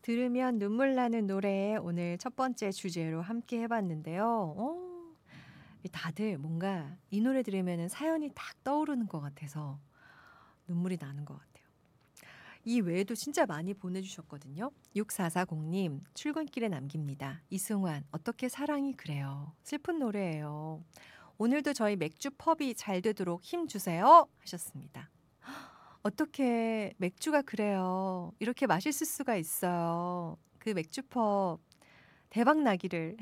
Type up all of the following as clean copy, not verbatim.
들으면 눈물 나는 노래 오늘 첫 번째 주제로 함께 해봤는데요. 다들 뭔가 이 노래 들으면 사연이 딱 떠오르는 것 같아서 눈물이 나는 것 같아요. 이 외에도 진짜 많이 보내주셨거든요. 6440님 출근길에 남깁니다. 이승환 어떻게 사랑이 그래요. 슬픈 노래예요. 오늘도 저희 맥주 펍이 잘 되도록 힘 주세요 하셨습니다. 어떻게 맥주가 그래요. 이렇게 맛있을 수가 있어요. 그 맥주펍 대박 나기를.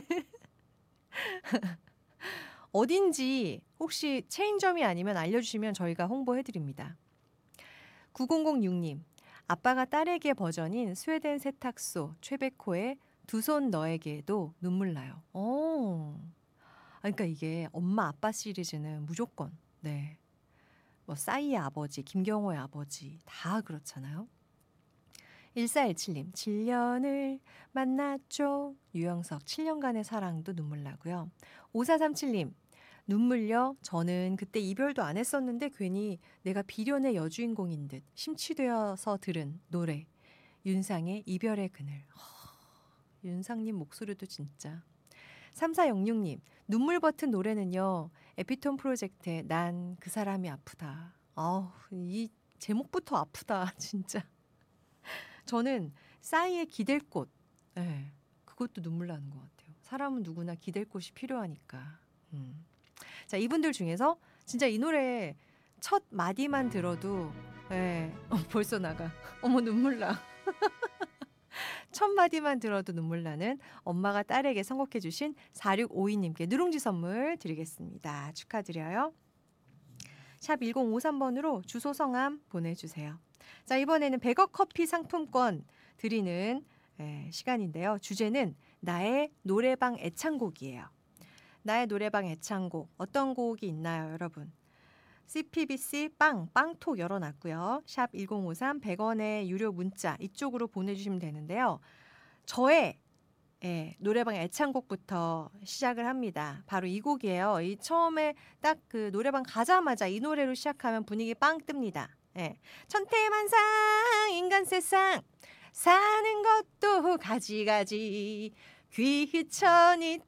어딘지 혹시 체인점이 아니면 알려주시면 저희가 홍보해드립니다. 9006님, 아빠가 딸에게 버전인 스웨덴 세탁소 최백호의 두 손 너에게도 눈물 나요. 그러니까 이게 엄마 아빠 시리즈는 무조건 네. 뭐 싸이의 아버지, 김경호의 아버지 다 그렇잖아요. 1417님 7년을 만났죠. 유영석 7년간의 사랑도 눈물 나고요. 5437님 눈물요. 저는 그때 이별도 안 했었는데 괜히 내가 비련의 여주인공인 듯 심취되어서 들은 노래 윤상의 이별의 그늘. 윤상님 목소리도 진짜. 3406님 눈물 버튼 노래는요. 에피톤 프로젝트의 난 그 사람이 아프다. 이 제목부터 아프다 진짜. 저는 싸이의 기댈 곳. 네, 그것도 눈물 나는 것 같아요. 사람은 누구나 기댈 곳이 필요하니까. 자, 이분들 중에서 진짜 이 노래 첫 마디만 들어도 벌써 나가. 어머 눈물 나. 첫 마디만 들어도 눈물 나는 엄마가 딸에게 선곡해 주신 4652님께 누룽지 선물 드리겠습니다. 축하드려요. 샵 1053번으로 주소 성함 보내주세요. 자, 이번에는 100억 커피 상품권 드리는 시간인데요. 주제는 나의 노래방 애창곡이에요. 나의 노래방 애창곡 어떤 곡이 있나요, 여러분? CPBC 빵톡 열어놨고요. 샵 1053 100원의 유료 문자 이쪽으로 보내주시면 되는데요. 저의 노래방 애창곡부터 시작을 합니다. 바로 이 곡이에요. 이 처음에 딱 그 노래방 가자마자 이 노래로 시작하면 분위기 빵 뜹니다. 천태만상 인간 세상 사는 것도 가지가지 귀천이